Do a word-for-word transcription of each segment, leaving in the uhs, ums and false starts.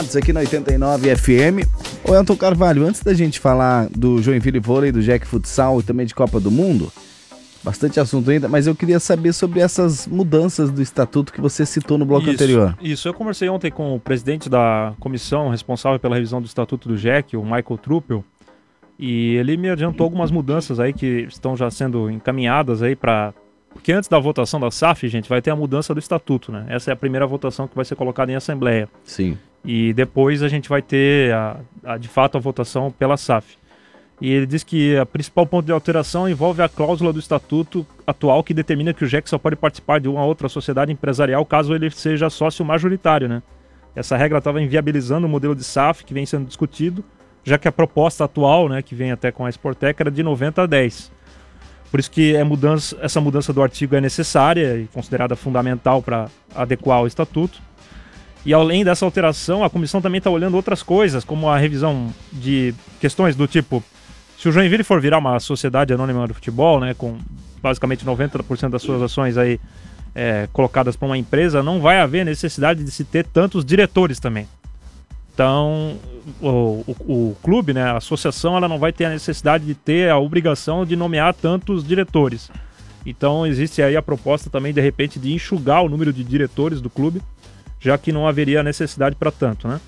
Aqui na oitenta e nove F M. Ô Elton Carvalho, antes da gente falar do Joinville Vôlei, do Jack Futsal e também de Copa do Mundo, bastante assunto ainda, mas eu queria saber sobre essas mudanças do estatuto que você citou no bloco isso, anterior. Isso, eu conversei ontem com o presidente da comissão responsável pela revisão do estatuto do Jack, o Michael Truppel, e ele me adiantou algumas mudanças aí que estão já sendo encaminhadas aí para... Porque antes da votação da S A F, gente, vai ter a mudança do estatuto, né? Essa é a primeira votação que vai ser colocada em assembleia. Sim. E depois a gente vai ter, a, a, de fato, a votação pela S A F. E ele diz que a principal ponto de alteração envolve a cláusula do estatuto atual que determina que o Jack só pode participar de uma outra sociedade empresarial caso ele seja sócio majoritário, né? Essa regra estava inviabilizando o modelo de S A F que vem sendo discutido, já que a proposta atual, né, que vem até com a Sportec, era de noventa a dez. Por isso que é mudança, essa mudança do artigo é necessária e considerada fundamental para adequar o estatuto. E além dessa alteração, a comissão também está olhando outras coisas, como a revisão de questões do tipo, se o Joinville for virar uma sociedade anônima do futebol, né, com basicamente noventa por cento das suas ações aí, é, colocadas para uma empresa, não vai haver necessidade de se ter tantos diretores também. Então, o, o, o clube, né, a associação, ela não vai ter a necessidade de ter a obrigação de nomear tantos diretores. Então, existe aí a proposta também, de repente, de enxugar o número de diretores do clube, já que não haveria necessidade para tanto, né?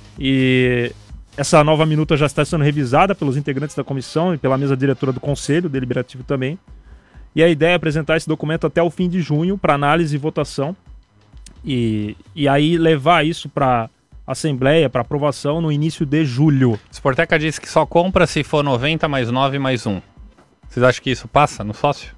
E essa nova minuta já está sendo revisada pelos integrantes da comissão e pela mesa diretora do Conselho Deliberativo também. E a ideia é apresentar esse documento até o fim de junho para análise e votação. E, e aí levar isso para Assembleia, para aprovação no início de julho. Sporteca disse que só compra se for noventa mais nove mais um. Vocês acham que isso passa no sócio?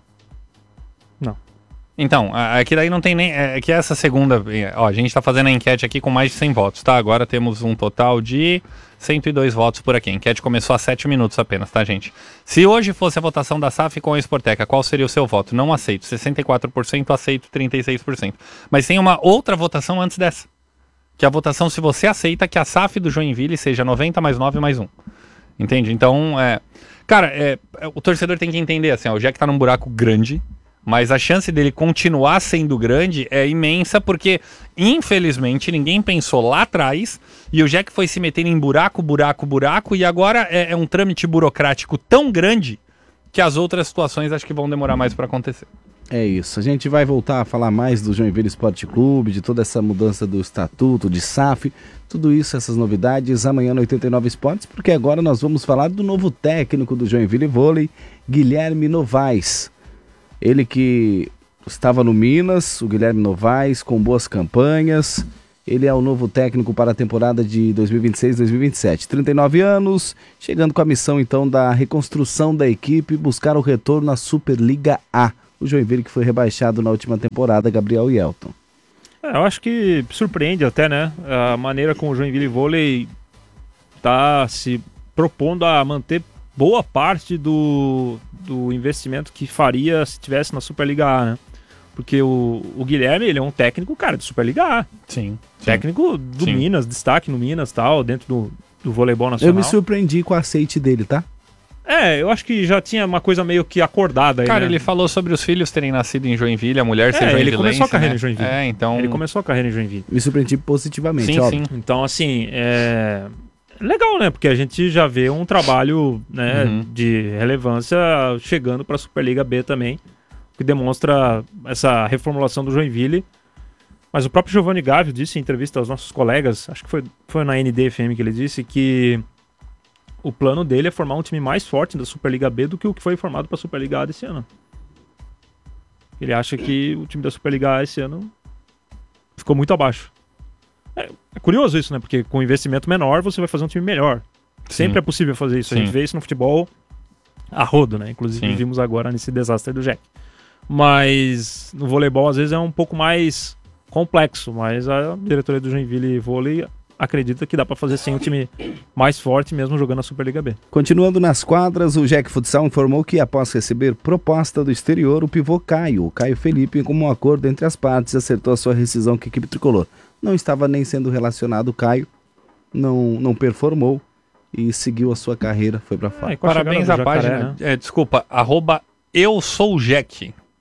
Não. Então, aqui daí não tem nem... É que essa segunda... Ó, a gente está fazendo a enquete aqui com mais de cem votos, tá? Agora temos um total de cento e dois votos por aqui. A enquete começou há sete minutos apenas, tá, gente? Se hoje fosse a votação da S A F com a Sporteca, qual seria o seu voto? Não aceito. sessenta e quatro por cento, aceito trinta e seis por cento. Mas tem uma outra votação antes dessa. Que é a votação se você aceita que a S A F do Joinville seja noventa mais nove mais um. Entende? Então, é... Cara, é... o torcedor tem que entender, assim, ó, o Jack tá num buraco grande, mas a chance dele continuar sendo grande é imensa, porque, infelizmente, ninguém pensou lá atrás, e o Jack foi se metendo em buraco, buraco, buraco, e agora é, é um trâmite burocrático tão grande que as outras situações acho que vão demorar mais para acontecer. É isso, a gente vai voltar a falar mais do Joinville Esporte Clube, de toda essa mudança do estatuto, de S A F, tudo isso, essas novidades, amanhã no oitenta e nove Esportes, porque agora nós vamos falar do novo técnico do Joinville Vôlei, Guilherme Novaes. Ele que estava no Minas, o Guilherme Novaes, com boas campanhas. Ele é o novo técnico para a temporada de dois mil e vinte e seis dois mil e vinte e sete. trinta e nove anos, chegando com a missão então da reconstrução da equipe, buscar o retorno à Superliga A. O Joinville que foi rebaixado na última temporada, Gabriel e Elton. É, eu acho que surpreende até, né? A maneira como o Joinville Vôlei está se propondo a manter boa parte do, do investimento que faria se tivesse na Superliga A, né? Porque o, o Guilherme, ele é um técnico, cara, de Superliga A. Sim. Técnico do Sim. Minas, destaque no Minas e tal, dentro do, do voleibol nacional. Eu me surpreendi com o aceite dele, tá? É, eu acho que já tinha uma coisa meio que acordada aí, Cara, né? ele falou sobre os filhos terem nascido em Joinville, a mulher ser É, joinvilense, ele começou a carreira né? em Joinville. É, então... Ele começou a carreira em Joinville. Me surpreendi positivamente, Sim, óbvio. sim. Então, assim, é legal, né? Porque a gente já vê um trabalho, né, Uhum. de relevância chegando para a Superliga B também, que demonstra essa reformulação do Joinville. Mas o próprio Giovanni Gávio disse em entrevista aos nossos colegas, acho que foi, foi na N D F M que ele disse, que o plano dele é formar um time mais forte da Superliga B do que o que foi formado para a Superliga A desse ano. Ele acha que o time da Superliga A esse ano ficou muito abaixo. É, é curioso isso, né? Porque com investimento menor você vai fazer um time melhor. Sempre Sim. é possível fazer isso. Sim. A gente vê isso no futebol a rodo, né? Inclusive Sim. vimos agora nesse desastre do Jack. Mas no voleibol às vezes é um pouco mais complexo. Mas a diretoria do Joinville Vôlei acredita que dá para fazer sim um time mais forte mesmo jogando a Superliga B. Continuando nas quadras, o Jack Futsal informou que após receber proposta do exterior, o pivô Caio, o Caio Felipe, como um acordo entre as partes, acertou a sua rescisão com a equipe tricolor. Não estava nem sendo relacionado o Caio, não, não performou e seguiu a sua carreira, foi para fora. É, com a Parabéns chegada à do Jacaré, página. né? É, desculpa, arroba eu sou o Jack.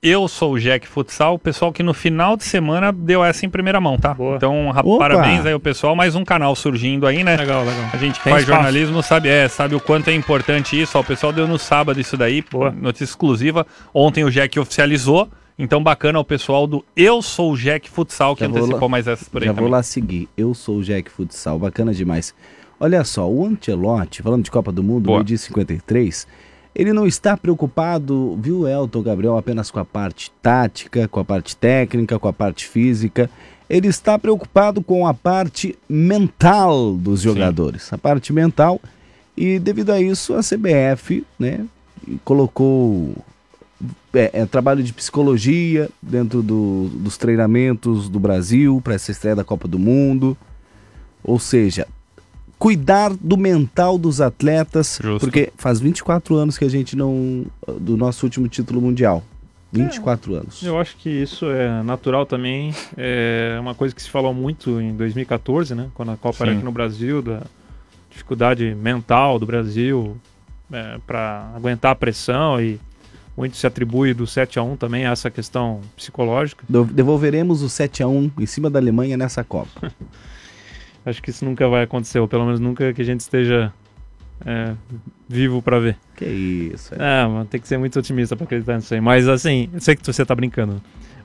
Eu Sou o Jack Futsal, o pessoal que no final de semana deu essa em primeira mão, tá? Boa. Então, ra- Opa! parabéns aí ao pessoal, mais um canal surgindo aí, né? Legal, legal. A gente que Tem faz espaço. jornalismo sabe, é, sabe o quanto é importante isso. Ó, o pessoal deu no sábado isso daí, Boa. notícia exclusiva. Ontem o Jack oficializou, então bacana o pessoal do Eu Sou o Jack Futsal que Já vou antecipou lá- mais essas por aí Já também. vou lá seguir. Eu sou o Jack Futsal, bacana demais. Olha só, o Ancelotti, falando de Copa do Mundo, Boa. no dia cinquenta e três, ele não está preocupado, viu, Elton Gabriel, apenas com a parte tática, com a parte técnica, com a parte física. Ele está preocupado com a parte mental dos jogadores, a parte mental. E devido a isso, a C B F, né, colocou é, é, trabalho de psicologia dentro do- dos treinamentos do Brasil para essa estreia da Copa do Mundo. Ou seja, cuidar do mental dos atletas, Justo. porque faz vinte e quatro anos que a gente não... do nosso último título mundial. vinte e quatro anos. Eu acho que isso é natural também. É uma coisa que se falou muito em dois mil e quatorze, né? Quando a Copa Sim. era aqui no Brasil, da dificuldade mental do Brasil é, para aguentar a pressão, e muito se atribui do sete a um também a essa questão psicológica. Do- Devolveremos o sete a um em cima da Alemanha nessa Copa. Acho que isso nunca vai acontecer, ou pelo menos nunca que a gente esteja é, vivo para ver. Que isso. É. É, mano, tem que ser muito otimista pra acreditar nisso aí. Mas assim, eu sei que você tá brincando.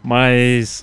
Mas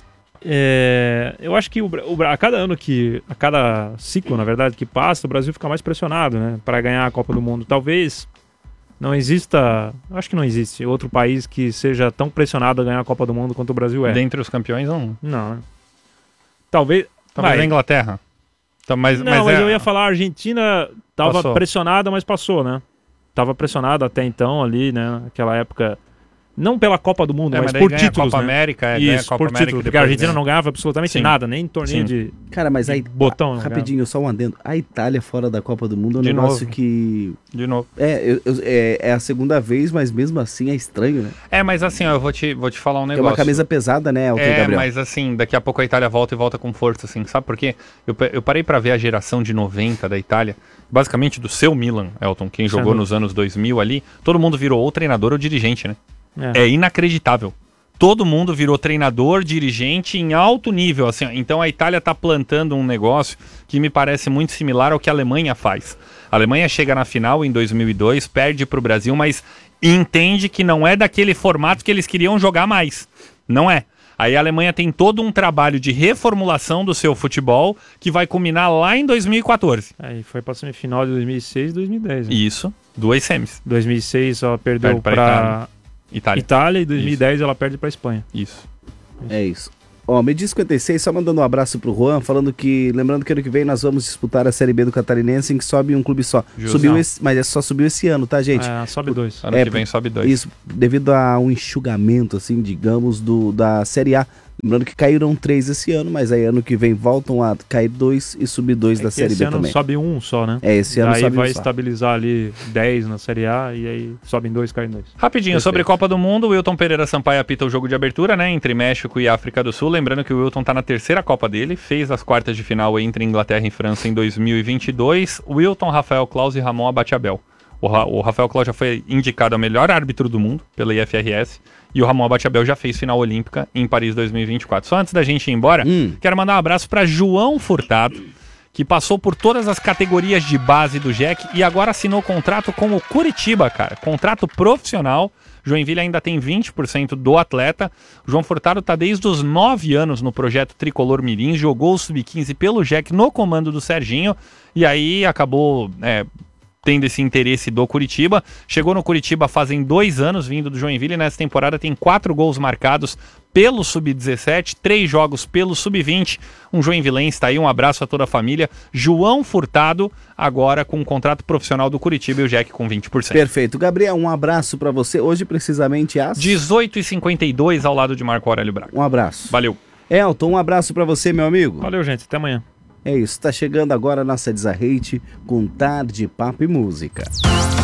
é, eu acho que o, Bra- o Bra- a cada ano que. A cada ciclo, na verdade, que passa, o Brasil fica mais pressionado, né? Pra ganhar a Copa do Mundo. Talvez não exista. Acho que não existe outro país que seja tão pressionado a ganhar a Copa do Mundo quanto o Brasil é. Dentre os campeões, não. Não, né? Talvez. Talvez vai. a Inglaterra. Então, mas, Não, mas, é- eu ia falar, a Argentina tava Passou. pressionada, mas passou, né? Tava pressionada até então ali, né? Naquela época. Não pela Copa do Mundo, É, mas, mas daí por ganha títulos, a Copa né? América, é, ganha a Isso, Copa por América títulos, e porque a depois Argentina ganha. não ganhava absolutamente Sim. nada, nem torneio Sim. de Cara, mas aí. botão. não Rapidinho, só um adendo. A Itália fora da Copa do Mundo é um De negócio novo. que. De novo. É, eu- eu- é, é a segunda vez, mas mesmo assim é estranho, né? É, mas assim, ó, eu vou te, vou te falar um É negócio. uma camisa pesada, né, Elton É, Gabriel? mas assim, daqui a pouco a Itália volta e volta com força, assim, sabe por quê? Eu, pe- eu parei pra ver a geração de noventa da Itália, basicamente do seu Milan, Elton, quem jogou Sim. nos anos dois mil ali, todo mundo virou ou treinador ou dirigente, né? É. É inacreditável. Todo mundo virou treinador, dirigente em alto nível, assim, ó. Então a Itália tá plantando um negócio que me parece muito similar ao que a Alemanha faz. A Alemanha chega na final em dois mil e dois, perde pro Brasil, mas entende que não é daquele formato que eles queriam jogar mais. Não é. Aí a Alemanha tem todo um trabalho de reformulação do seu futebol que vai culminar lá em dois mil e quatorze. Aí foi pra semifinal de dois mil e seis e dois mil e dez. Né? Isso, duas semis. dois mil e seis ela perdeu Perde pra pra Itália. Itália. Itália, e dois mil e dez ela perde pra Espanha. Isso. É isso. Ó, meio cinquenta e seis, só mandando um abraço pro Juan, falando que, lembrando que ano que vem nós vamos disputar a Série B do Catarinense, em que sobe um clube só. Justo. Subiu Não. esse, mas só subiu esse ano, tá, gente? É, sobe dois. Ano É, que vem sobe dois. Isso, devido a um enxugamento, assim, digamos, do, da Série A. Lembrando que caíram três esse ano, mas aí ano que vem voltam a cair dois e subir dois É da que Série esse B ano também. sobe um só, né? É, esse ano Daí sobe um vai só. estabilizar ali dez na Série A, e aí sobem dois, caem dois. Rapidinho, Perfeito. sobre Copa do Mundo, o Wilton Pereira Sampaio apita o jogo de abertura, né, entre México e África do Sul. Lembrando que o Wilton tá na terceira Copa dele, fez as quartas de final entre Inglaterra e França em dois mil e vinte e dois. Wilton, Rafael Claus e Ramon Abate-Abel. O, Ra o Rafael Claus já foi indicado ao melhor árbitro do mundo pela I F R S e o Ramon Abate-Abel já fez final olímpica em Paris dois mil e vinte e quatro. Só antes da gente ir embora, Hum. quero mandar um abraço para João Furtado, que passou por todas as categorias de base do Jack e agora assinou contrato com o Curitiba, cara. Contrato profissional. Joinville ainda tem vinte por cento do atleta. O João Furtado está desde os nove anos no projeto Tricolor Mirim, jogou o sub quinze pelo Jack no comando do Serginho e aí acabou é, tendo esse interesse do Curitiba. Chegou no Curitiba fazem dois anos, vindo do Joinville, e nessa temporada tem quatro gols marcados pelo sub dezessete, três jogos pelo sub vinte. Um joinvilense, tá aí, um abraço a toda a família. João Furtado, agora com um contrato profissional do Curitiba e o Jack com vinte por cento. Perfeito. Gabriel, um abraço pra você. Hoje, precisamente, às... dezoito e cinquenta e dois ao lado de Marco Aurélio Braga. Um abraço. Valeu. Elton, um abraço pra você, meu amigo. Valeu, gente. Até amanhã. É isso, tá chegando agora a nossa Desarrete com Tarde, Papo e Música.